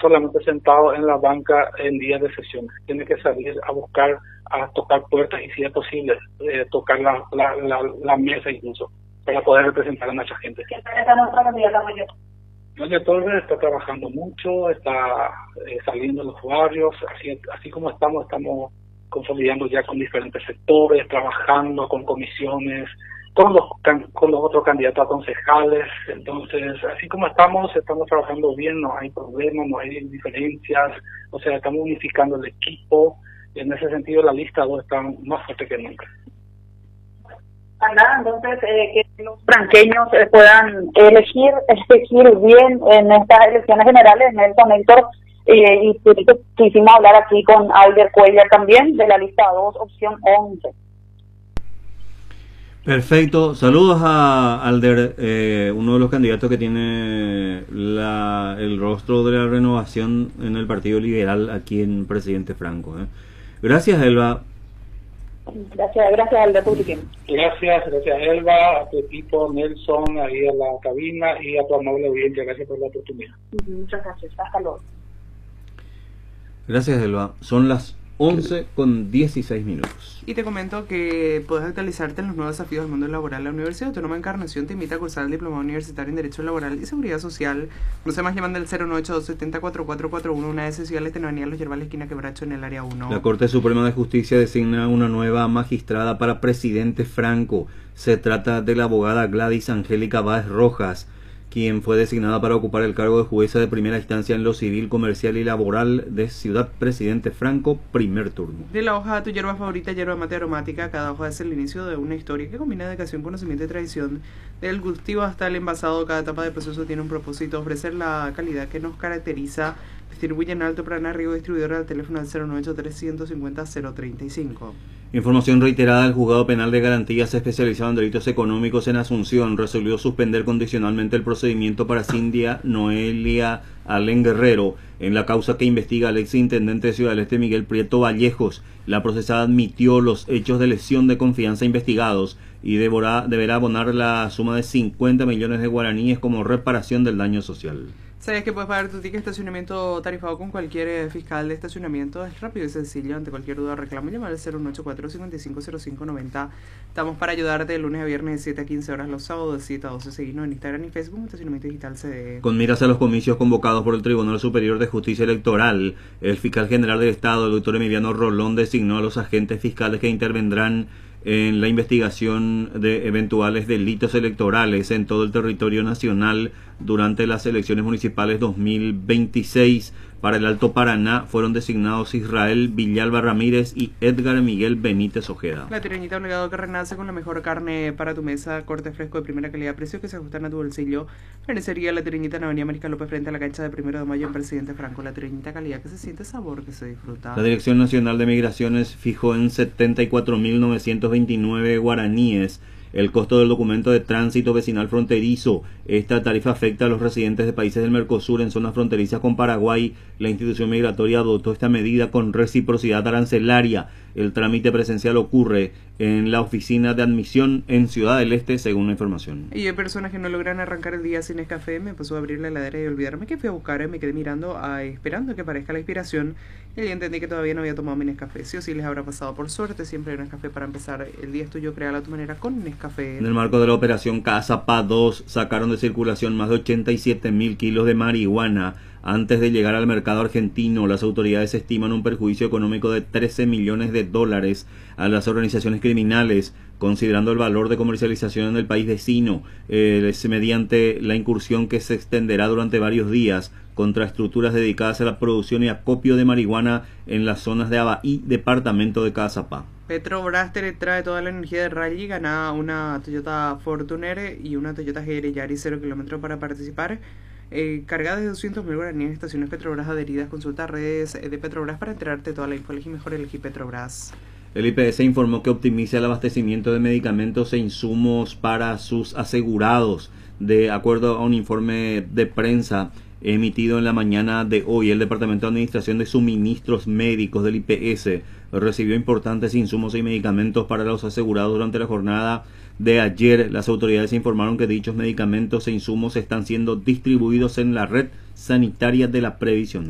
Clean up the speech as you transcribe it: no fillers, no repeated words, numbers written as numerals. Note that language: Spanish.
solamente sentado en la banca en días de sesiones. Tiene que salir a buscar, a tocar puertas y si es posible, tocar la mesa incluso, para poder representar a nuestra gente. ¿Qué tal está nuestra candidata mayor? Doña Torres está trabajando mucho, está saliendo a los barrios, así como estamos consolidando ya con diferentes sectores, trabajando con comisiones, con los otros candidatos a concejales. Entonces, así como estamos trabajando bien, no hay problemas, no hay diferencias, o sea, estamos unificando el equipo. En ese sentido, la lista 2 está más fuerte que nunca. Nada, entonces que los franqueños puedan elegir bien en estas elecciones generales, Nelson, Héctor, y quisimos hablar aquí con Alder Cuellar también de la lista 2, opción 11. Perfecto, saludos a Alder, uno de los candidatos que tiene el rostro de la renovación en el Partido Liberal aquí en Presidente Franco. Gracias, Elba. Gracias Alder por tu tiempo. Gracias Elba, a tu equipo, Nelson, ahí a la cabina y a tu amable audiencia. Gracias por la oportunidad. Muchas gracias, hasta luego. Gracias, Elba. Son las 11:16. Y te comento que puedes actualizarte en los nuevos desafíos del mundo laboral. La Universidad Autónoma de Encarnación te invita a cursar el Diplomado Universitario en Derecho Laboral y Seguridad Social. No se más llamando al 098-270-4441, una de sociales en Avenida Los Yerbales, esquina Quebracho, en el área 1. La Corte Suprema de Justicia designa una nueva magistrada para Presidente Franco. Se trata de la abogada Gladys Angélica Báez Rojas, quien fue designada para ocupar el cargo de jueza de primera instancia en lo civil, comercial y laboral de Ciudad Presidente Franco, primer turno. De la hoja a tu hierba favorita, hierba mate aromática, cada hoja es el inicio de una historia que combina dedicación, conocimiento y tradición. Del cultivo hasta el envasado, cada etapa del proceso tiene un propósito: ofrecer la calidad que nos caracteriza. Distribuye en Alto Paraná, Riego Distribuidora, al teléfono al 098-350-035. Información reiterada: el Juzgado Penal de Garantías especializado en delitos económicos en Asunción resolvió suspender condicionalmente el procedimiento para Cindia Noelia Alén Guerrero en la causa que investiga al exintendente de Ciudad del Este, Miguel Prieto Vallejos. La procesada admitió los hechos de lesión de confianza investigados y deberá abonar la suma de 50 millones de guaraníes como reparación del daño social. ¿Sabías que puedes pagar tu ticket de estacionamiento tarifado con cualquier fiscal de estacionamiento? Es rápido y sencillo. Ante cualquier duda o reclamo, llamar al 084-550590. Estamos para ayudarte de lunes a viernes de 7 a 15 horas, los sábados de 7 a 12. Seguirnos en Instagram y Facebook, Estacionamiento Digital CD. Con miras a los comicios convocados por el Tribunal Superior de Justicia Electoral, el fiscal general del Estado, el doctor Emiliano Rolón, designó a los agentes fiscales que intervendrán en la investigación de eventuales delitos electorales en todo el territorio nacional durante las elecciones municipales 2026. Para el Alto Paraná fueron designados Israel Villalba Ramírez y Edgar Miguel Benítez Ojeda. La Tirañita, un legado que renace con la mejor carne para tu mesa, corte fresco de primera calidad, precios que se ajustan a tu bolsillo. Carnicería La Tirañita en Avenida América López, frente a la cancha de 1 de Mayo en Presidente Franco. La Tirañita, calidad que se siente, sabor que se disfruta. La Dirección Nacional de Migraciones fijó en 74.929 guaraníes el costo del documento de tránsito vecinal fronterizo. Esta tarifa afecta a los residentes de países del Mercosur en zonas fronterizas con Paraguay. La institución migratoria adoptó esta medida con reciprocidad arancelaria. El trámite presencial ocurre en la oficina de admisión en Ciudad del Este, según la información. Y hay personas que no logran arrancar el día sin Nescafé. Me pasó a abrir la heladera y olvidarme que fui a buscar, me quedé mirando, esperando que aparezca la inspiración, y ahí entendí que todavía no había tomado mi Nescafé. Sí o sí les habrá pasado. Por suerte siempre hay un Nescafé para empezar el día. Es tuyo, créalo a tu manera con Nescafé. En el marco de la operación Casa Pa 2 sacaron de circulación más de 87.000 kilos de marihuana. Antes de llegar al mercado argentino, las autoridades estiman un perjuicio económico de $13 millones a las organizaciones criminales, considerando el valor de comercialización en el país vecino. Es mediante la incursión que se extenderá durante varios días contra estructuras dedicadas a la producción y acopio de marihuana en las zonas de Abaí, departamento de Caazapá. Petrobras te trae toda la energía de Rally. Gana una Toyota Fortuner y una Toyota GR Yaris 0 km para participar. Cargadas de 200.000 guaraníes en estaciones Petrobras adheridas. Consulta redes de Petrobras para enterarte de toda la info. Elegí mejor, elegí Petrobras. El IPS informó que optimiza el abastecimiento de medicamentos e insumos para sus asegurados. De acuerdo a un informe de prensa emitido en la mañana de hoy, el Departamento de Administración de Suministros Médicos del IPS recibió importantes insumos y medicamentos para los asegurados durante la jornada de ayer. Las autoridades informaron que dichos medicamentos e insumos están siendo distribuidos en la red sanitaria de la Previsional.